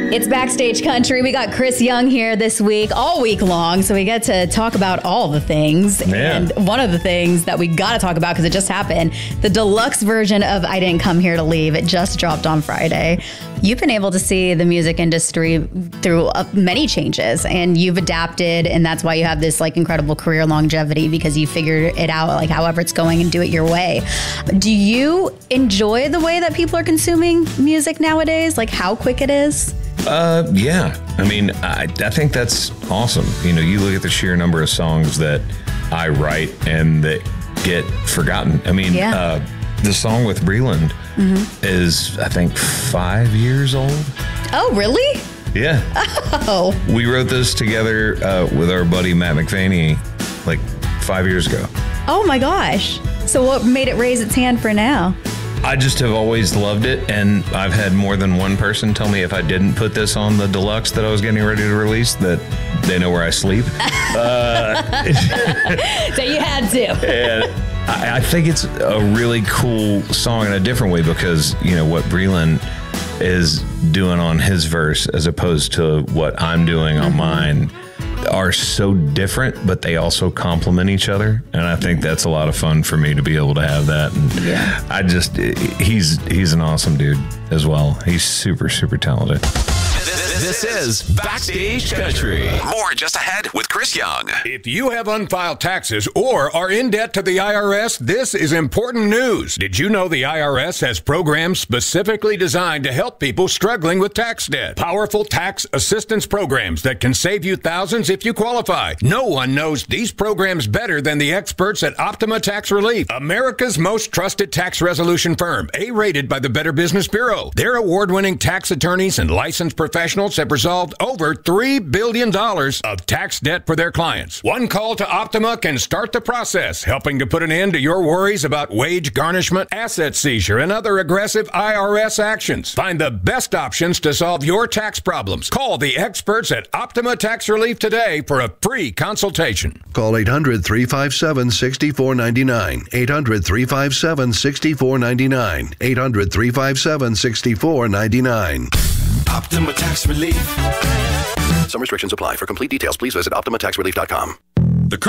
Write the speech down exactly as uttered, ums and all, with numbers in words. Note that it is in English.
It's Backstage Country. We got Chris Young here this week, all week long, so we get to talk about all the things. Yeah. And one of the things that we got to talk about, because it just happened, the deluxe version of I Didn't Come Here to Leave. It just dropped on Friday. You've been able to see the music industry through uh, many changes, and you've adapted, and that's why you have this like incredible career longevity, because you figured it out like however it's going and do it your way. Do you enjoy the way that people are consuming music nowadays? Like how quick it is? Uh, yeah. I mean, I, I think that's awesome. You know, you look at the sheer number of songs that I write and that get forgotten. I mean, Yeah. uh, the song with Breland Mm-hmm. is, I think, five years old. Oh, really? Yeah. Oh, We wrote this together uh, with our buddy Matt McVaney like five years ago. oh my gosh. So what made it raise its hand for now? I just have always loved it, and I've had more than one person tell me if I didn't put this on the deluxe that I was getting ready to release, that they know where I sleep. uh, So you had to. and I, I think it's a really cool song in a different way, because, you know, what Breland is doing on his verse as opposed to what I'm doing on mine are so different, but they also complement each other. And I think that's a lot of fun for me to be able to have that. And Yeah. I just, he's, he's an awesome dude as well. He's super, super talented. This is Backstage Country. More just ahead with Chris Young. If you have unfiled taxes or are in debt to the I R S, this is important news. Did you know the I R S has programs specifically designed to help people struggling with tax debt? Powerful tax assistance programs that can save you thousands if you qualify. No one knows these programs better than the experts at Optima Tax Relief, America's most trusted tax resolution firm, A-rated by the Better Business Bureau. Their award-winning tax attorneys and licensed professionals have resolved over three billion dollars of tax debt for their clients. One call to Optima can start the process, helping to put an end to your worries about wage garnishment, asset seizure, and other aggressive I R S actions. Find the best options to solve your tax problems. Call the experts at Optima Tax Relief today for a free consultation. Call eight hundred, three five seven, six four nine nine. eight hundred, three five seven, six four nine nine. eight hundred, three five seven, six four nine nine. Optima Tax Relief. Some restrictions apply. For complete details, please visit optima tax relief dot com.